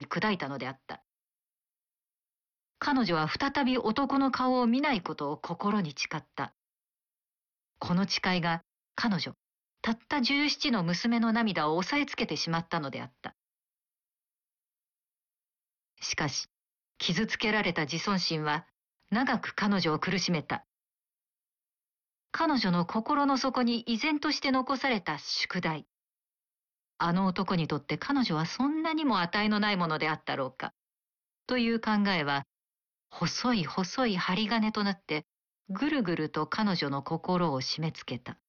砕いたのであった。彼女は再び男の顔を見ないことを心に誓った。この誓いが彼女、たった17の娘の涙を抑えつけてしまったのであった。しかし、傷つけられた自尊心は長く彼女を苦しめた。彼女の心の底に依然として残された宿題。あの男にとって彼女はそんなにも値のないものであったろうか。という考えは、細い細い針金となって、ぐるぐると彼女の心を締め付けた。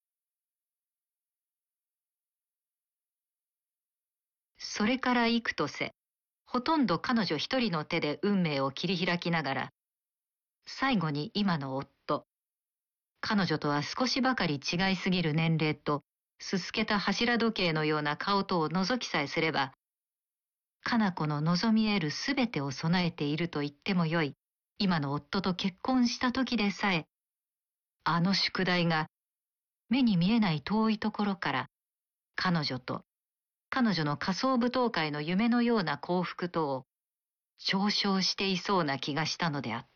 それから幾とせ、ほとんど彼女一人の手で運命を切り開きながら、最後に今の夫、彼女とは少しばかり違いすぎる年齢と、すすけた柱時計のような顔とを覗きさえすれば、かな子の望み得るすべてを備えていると言ってもよい、今の夫と結婚した時でさえ、あの宿題が目に見えない遠いところから、彼女と彼女の仮想舞踏会の夢のような幸福とを嘲笑していそうな気がしたのであった。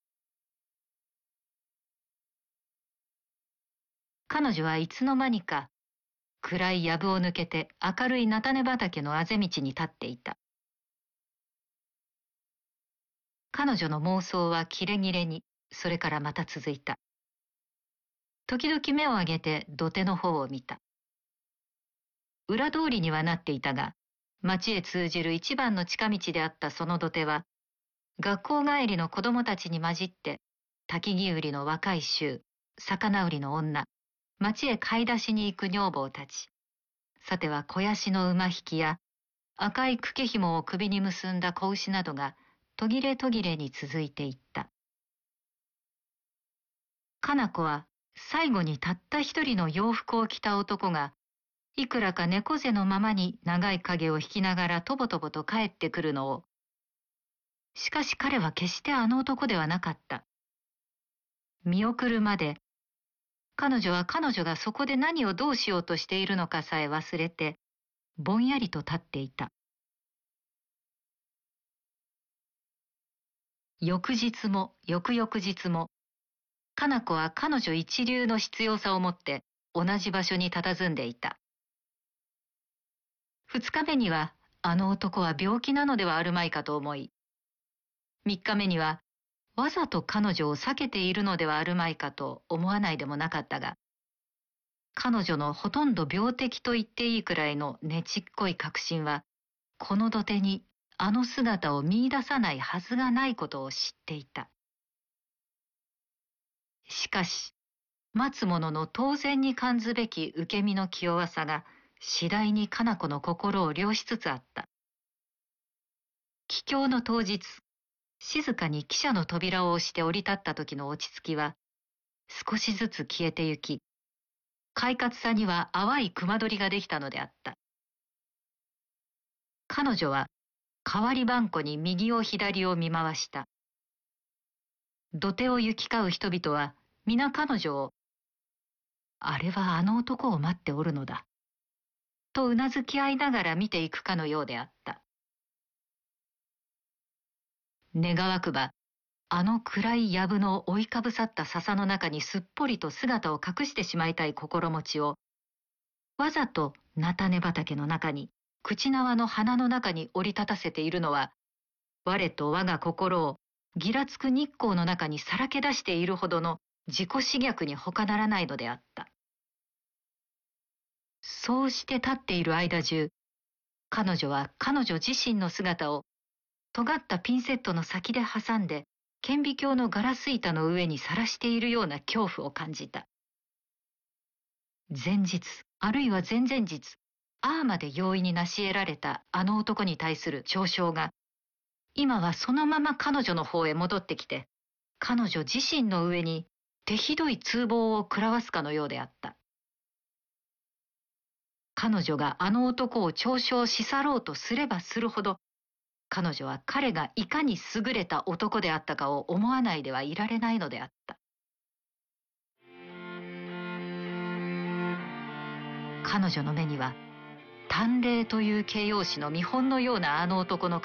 彼女はいつの間にか暗い藪を抜けて明るい菜種畑のあぜ道に立っていた。彼女の妄想はキレキレに、それからまた続いた。時々目を上げて土手の方を見た。裏通りにはなっていたが、町へ通じる一番の近道であったその土手は、学校帰りの子供たちに混じって、焚き木売りの若い衆、魚売りの女、町へ買い出しに行く女房たち、さては肥やしの馬引きや、赤い茎紐を首に結んだ子牛などが、途切れ途切れに続いていった。かな子は最後にたった一人の洋服を着た男が、いくらか猫背のままに長い影を引きながらとぼとぼと帰ってくるのを。しかし彼は決してあの男ではなかった。見送るまで、彼女は彼女がそこで何をどうしようとしているのかさえ忘れて、ぼんやりと立っていた。翌日も翌々日も、かな子は彼女一流の必要さを持って同じ場所に佇んでいた。二日目にはあの男は病気なのではあるまいかと思い、三日目にはわざと彼女を避けているのではあるまいかと思わないでもなかったが、彼女のほとんど病的と言っていいくらいのねちっこい確信は、この土手にあの姿を見出さないはずがないことを知っていた。しかし、待つ者の当然に感ずべき受け身の気弱さが次第にかな子の心を凌しつつあった。帰郷の当日、静かに汽車の扉を押して降り立った時の落ち着きは少しずつ消えてゆき、快活さには淡い熊取りができたのであった。彼女は代わりばんこに右を左を見回した。土手を行き交う人々は皆彼女を、あれはあの男を待っておるのだ、とうなずき合いながら見ていくかのようであった。願わくば、あの暗い藪の覆いかぶさった笹の中にすっぽりと姿を隠してしまいたい心持ちを、わざと菜種畑の中に、口縄の花の中に折り立たせているのは、我と我が心をぎらつく日光の中にさらけ出しているほどの自己刺逆に他ならないのであった。そうして立っている間中、彼女は彼女自身の姿を尖ったピンセットの先で挟んで顕微鏡のガラス板の上にさらしているような恐怖を感じた。前日、あるいは前々日、ああまで容易に成し得られたあの男に対する嘲笑が、今はそのまま彼女の方へ戻ってきて、彼女自身の上に手ひどい痛望を食らわすかのようであった。彼女があの男を嘲笑し去ろうとすればするほど、彼女は彼がいかに優れた男であったかを思わないではいられないのであった。彼女の目には、淡麗という形容詞の見本のようなあの男の